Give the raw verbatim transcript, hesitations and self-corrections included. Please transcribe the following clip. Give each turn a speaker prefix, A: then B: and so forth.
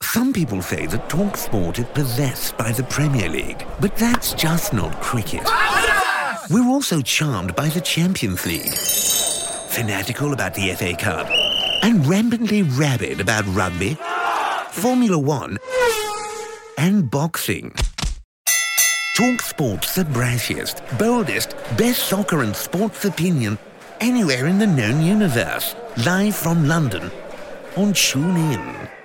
A: Some people say that TalkSport is possessed by the Premier League, but that's just not cricket. We're also charmed by the Champions League, fanatical about the F A Cup, and rampantly rabid about rugby, Formula One, and boxing. TalkSport's the brashiest, boldest, best soccer and sports opinion anywhere in the known universe. Live from London on TuneIn.